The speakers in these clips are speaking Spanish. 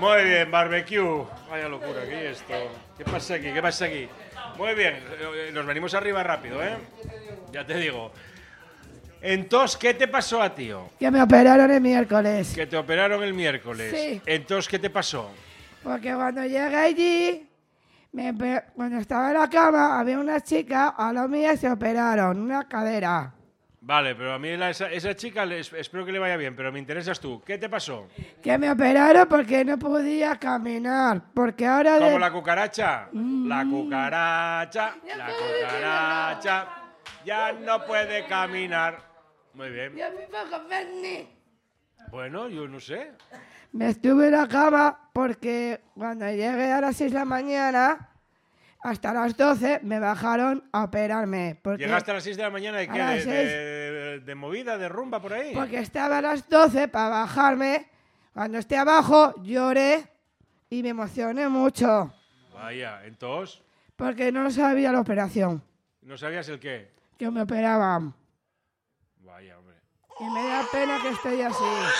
Muy bien, barbecue. Vaya locura, ¿qué es esto? ¿Qué pasa aquí? ¿Qué pasa aquí? Muy bien, nos venimos arriba rápido, ¿eh? Ya te digo. Entonces, ¿qué te pasó a tío? Que me operaron el miércoles. Que te operaron el miércoles. Sí. Entonces, ¿qué te pasó? Porque cuando llegué allí, cuando estaba en la cama, había una chica a lo mío y se operaron una cadera. Vale, pero a mí esa chica espero que le vaya bien, pero me interesas tú. ¿Qué te pasó? Que me operaron porque no podía caminar. Porque ahora ¿Como la cucaracha? La cucaracha, la cucaracha, ya no puede caminar. Muy bien. Yo me puedo comer. Bueno, yo no sé. Me estuve en la cama porque cuando llegué a las 6 de la mañana, hasta las 12 me bajaron a operarme. ¿Llegaste a las 6 de la mañana de A qué? las ¿De movida, de rumba por ahí? Porque estaba a las 12 para bajarme. Cuando esté abajo lloré y me emocioné mucho. Vaya, entonces, Porque no sabía la operación, ¿no sabías el qué? que me operaban. Vaya, hombre. Y me da pena que estoy así.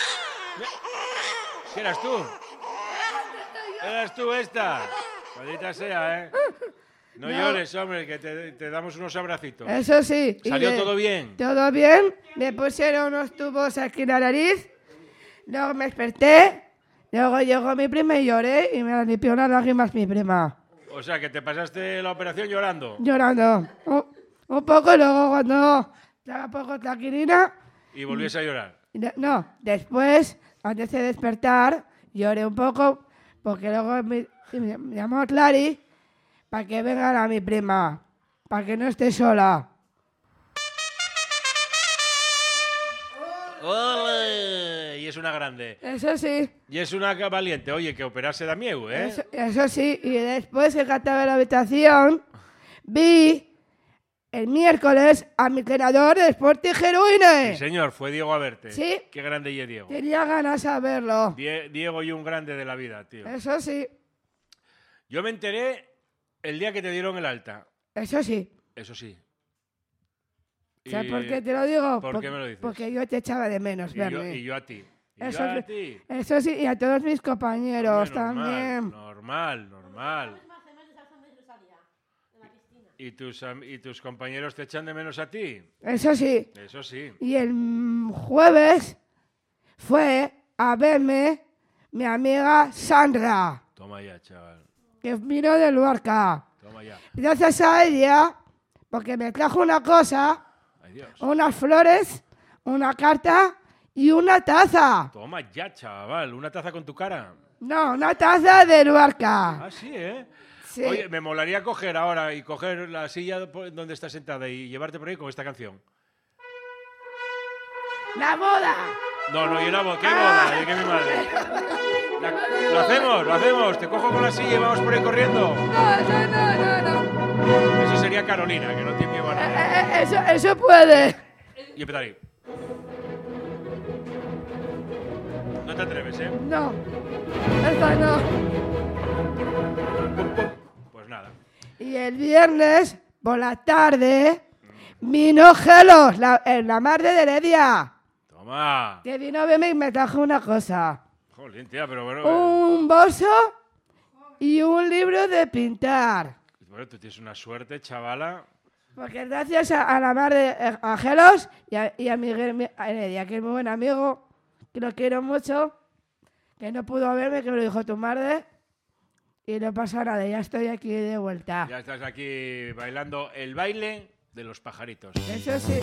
¿Qué eras tú? ¿Eras tú esta? Maldita sea, ¿eh? No llores, hombre, que te damos unos abracitos. Eso sí. ¿Salió todo bien? Todo bien. Me pusieron unos tubos aquí en la nariz. Luego me desperté. Luego llegó mi prima y lloré y me limpió las lágrimas mi prima. O sea, que te pasaste la operación llorando. Llorando. Un poco y luego cuando estaba poco tranquilina. Y volvías a llorar. No, después, antes de despertar, lloré un poco porque luego me llamó Clary para que venga a mi prima, para que no esté sola. ¡Ole! Y es una grande. Eso sí, Y es una valiente. Oye, que operarse da miedo, ¿eh? eso sí. Y después que cantaba en la habitación, vi el miércoles a mi entrenador de Sporting Sí, Heroine. señor, fue Diego a verte. Sí. Qué grande y es Diego. Tenía ganas de verlo. Diego y un grande de la vida, tío. Eso sí, Yo me enteré el día que te dieron el alta. eso sí. Eso sí. ¿Sabes Y- por qué te lo digo? ¿Por qué me lo dices? Porque yo te echaba de menos verme. Y yo a ti. Y Eso yo a sí. ti. Eso sí, y a todos mis compañeros Hombre, también. Normal. ¿Y tus compañeros te echan de menos a ti? Eso sí. Eso sí. Y el jueves fue a verme mi amiga Sandra, Toma ya, chaval. que vino de Luarca. Toma ya. Gracias a ella, porque me trajo una cosa, Ay, Dios. unas flores, una carta y una taza. Toma ya, chaval. ¿Una taza con tu cara? No, una taza de Luarca. Ah, sí, ¿eh? Sí. Oye, me molaría coger ahora y coger la silla donde estás sentada y llevarte por ahí con esta canción. ¡La boda! No, ¿y la boda? ¿Qué boda? ¿De qué mi madre? Lo hacemos. Te cojo con la silla y vamos por ahí corriendo. No. Eso sería Carolina, que no tiene miedo a nada. Eso puede. Y empezar ahí. No te atreves, ¿eh? No, esta no. Pues nada. Y el viernes, por la tarde, vino Gelos, la madre de Heredia, Toma. que vino a verme y me trajo una cosa. Jolín, tía, pero bueno. Un bolso y un libro de pintar. Bueno, tú tienes una suerte, chavala. Porque gracias a la madre, a Gelos y a Miguel Heredia, que es muy buen amigo, que lo quiero mucho, que no pudo verme, que me lo dijo tu madre. Y no pasa nada, ya estoy aquí de vuelta. Ya estás aquí bailando el baile de los pajaritos. Eso sí.